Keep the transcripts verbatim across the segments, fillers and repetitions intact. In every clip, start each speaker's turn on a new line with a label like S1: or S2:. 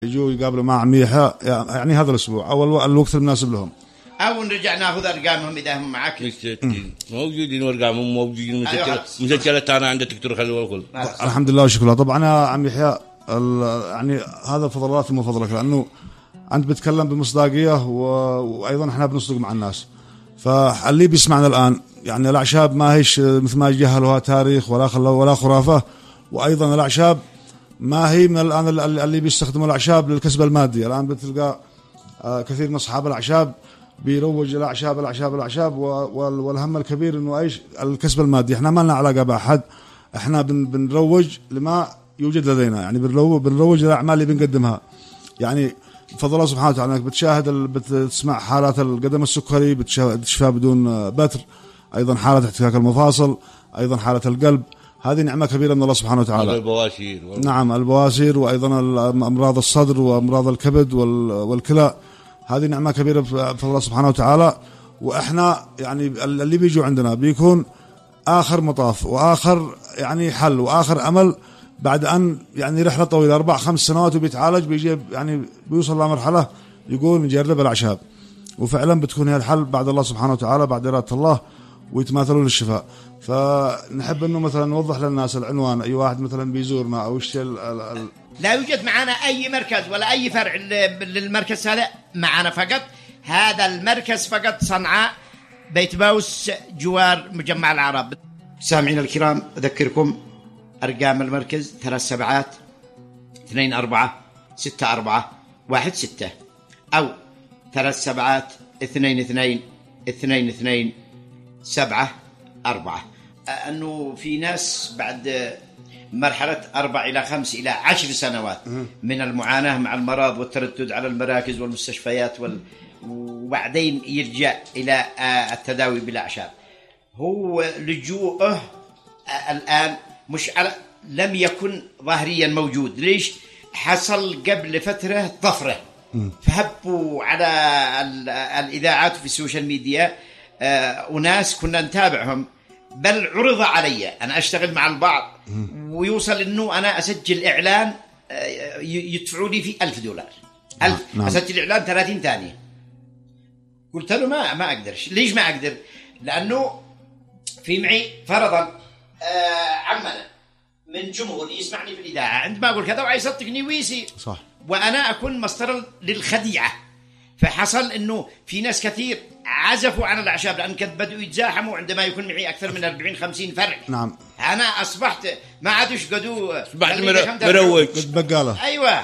S1: يجوا يقابلوا مع عمي يحيى يعني هذا الأسبوع أو الوقت المناسب لهم،
S2: أو نرجع ناخذ أرقامهم إذا هم معك.
S3: موجودين أرقامهم موجودين مسجلة أنا عند الدكتور خليل والكل.
S1: الحمد لله وشكر الله. طبعا يا عمي يحيى يعني هذا فضلات من فضلك، لأنه أنت بتكلم بمصداقية وأيضا إحنا بنصدق مع الناس. فاللي بيسمعنا الآن يعني الأعشاب ما هيش مثل ما جهلوها تاريخ ولا خلا ولا خرافة، وأيضا الأعشاب ما هي من الآن اللي بيستخدموا الأعشاب للكسب المادي. الآن بتلقى كثير من أصحاب الأعشاب بيروج الأعشاب الأعشاب الأعشاب والهم الكبير إنه إيش الكسب المادي. إحنا ما لنا علاقة بأحد، إحنا بنروج لما يوجد لدينا، يعني بنروج للأعمال اللي بنقدمها. يعني بفضل الله سبحانه وتعالى انك بتشاهد بتسمع حالات القدم السكري بتشفى بدون بتر، ايضا حالة احتكاك المفاصل، ايضا حالة القلب، هذه نعمة كبيرة من الله سبحانه وتعالى.
S3: البواسير
S1: نعم البواسير، وايضا امراض الصدر وامراض الكبد والكلى، هذه نعمة كبيرة بفضل الله سبحانه وتعالى. واحنا يعني اللي بيجوا عندنا بيكون اخر مطاف واخر يعني حل واخر امل بعد أن يعني رحلة طويلة أربع خمس سنوات وبيتعالج، بيجي يعني بيوصل لمرحلة يقول نجرب الأعشاب، وفعلا بتكون هي الحل بعد الله سبحانه وتعالى بعد إرادة الله، ويتماثلون للشفاء. فنحب إنه مثلا نوضح للناس العنوان، أي واحد مثلا بيزورنا أو يشتري ال...
S2: لا يوجد معنا أي مركز ولا أي فرع للمركز هذا معنا، فقط هذا المركز فقط صنعاء بيت باوس جوار مجمع العرب. سامعين الكرام أذكركم أرقام المركز ثلاث سبعات اثنين أربعة ستة أربعة واحد ستة، أو ثلاث سبعات اثنين اثنين اثنين اثنين سبعة أربعة. أنه في ناس بعد مرحلة أربع إلى خمس إلى عشر سنوات من المعاناة مع المرض والتردد على المراكز والمستشفيات وال... وبعدين يرجع إلى التداوي بالأعشاب. هو لجوءه الآن مش على لم يكن ظاهريا موجود. ليش؟ حصل قبل فترة طفرة، فهبوا على الإذاعات وفي السوشيال ميديا أناس كنا نتابعهم، بل عرض علي أنا أشتغل مع البعض ويوصل إنه أنا أسجل إعلان يدفعوا لي في ألف دولار ألف نعم. أسجل إعلان ثلاثين ثانية. قلت له ما ما أقدرش. ليش ما أقدر؟ لأنه في معي فرضا آه عمنا من جمهور يسمعني في الإذاعة عندما أقول كذا وعايز يصدقني ويسي
S1: صح،
S2: وأنا أكون مصدر للخديعة. فحصل إنه في ناس كثير عزفوا عن الأعشاب لأن كذا بدأوا يتزاحموا عندما يكون معي أكثر من أربعين خمسين فرع.
S1: نعم.
S2: أنا أصبحت ما عادش قدوا
S3: أصبحت مروج
S2: بقالة. أيوة.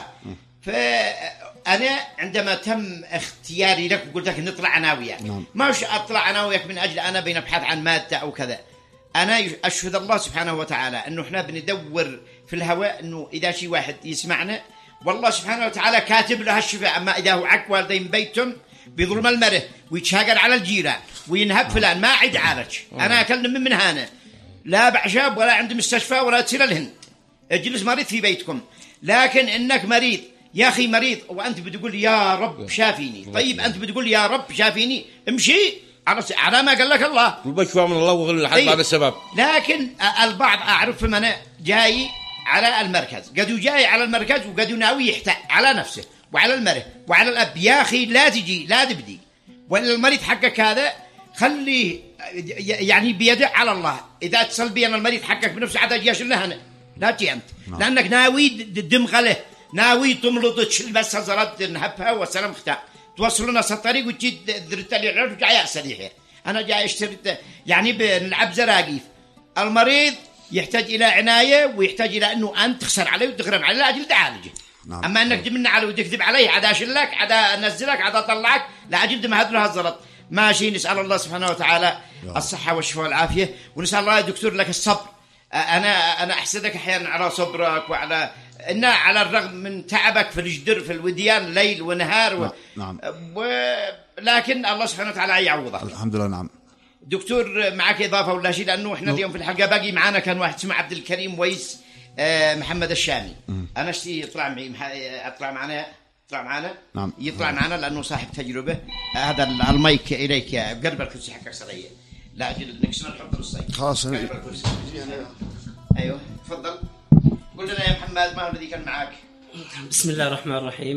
S2: فأنا عندما تم اختياري لك وقلت لك نطلع أنا وياك،
S1: نعم.
S2: ما وش أطلع أنا وياك من أجل أنا بنبحث عن مادة أو كذا. أنا أشهد الله سبحانه وتعالى أنه إحنا بندور في الهواء أنه إذا شي واحد يسمعنا والله سبحانه وتعالى كاتب له الشفاء. أما إذا هو عك والدين بيتهم بظلم المره ويتشاقر على الجيران وينهب فلان ما عيد عالج. أنا أكلم من من هنا لا بعشاب ولا عند مستشفى ولا تصير الهند، اجلس مريض في بيتكم. لكن إنك مريض يا أخي مريض وأنت بتقول يا رب شافيني، طيب أنت بتقول يا رب شافيني امشي على ما قال لك الله
S3: وبشفى من الله وغل حد بعد السبب.
S2: لكن البعض أعرف من أنا جاي على المركز، قدوا جاي على المركز وقدوا ناوي يحتاج على نفسه وعلى المره وعلى الأب. يا أخي لا تجي لا تبدي، وإلا المريض حقك هذا خليه يعني بيدع على الله. إذا اتصل بي أنا المريض حقك بنفسه عاد أجيش له هنا لا تجي أنت، لأنك ناوي دمغله ناوي تملط بس زرد نهبها والسلام ختام توصل لنا الطريق وتجي درت لي العرف جاي أسريحه. أنا جاي أشتري يعني بنلعب زراقيف. المريض يحتاج إلى عناية ويحتاج إلى أنه أنت تخسر عليه وتغرم عليه لا أجل تعالجه. نعم. أما أنك تمنع عليه وتكذب عليه عدا أشلك عدا أنزلك عدا أطلعك لا أجل ما هدرها الزلط. ماشي. نسأل الله سبحانه وتعالى الصحة والشفاء والعافية، ونسأل الله يا دكتور لك الصبر. أنا أنا أحسدك أحيانا على صبرك وعلى إن على الرغم من تعبك في الجدر في الوديان ليل ونهار و...
S1: نعم.
S2: و... لكن الله سبحانه وتعالى يعوضك.
S1: الحمد لله. نعم
S2: دكتور معك إضافة ولا شيء؟ لأنه إحنا اليوم في الحلقة باقي معنا كان واحد اسمه عبد الكريم ويس آه محمد الشامي. م. أنا اشتي يطلع معي أطلع معنا يطلع معنا
S1: نعم.
S2: يطلع معنا لأنه صاحب تجربة. آه هذا المايك إليك يا قرب الكرسي حقك سريع لا أجل نكسر نحط بالصيد
S1: خلاص.
S2: أيوه تفضل. قل لنا يا محمد ما هو الذي كان معك؟
S4: بسم الله الرحمن الرحيم.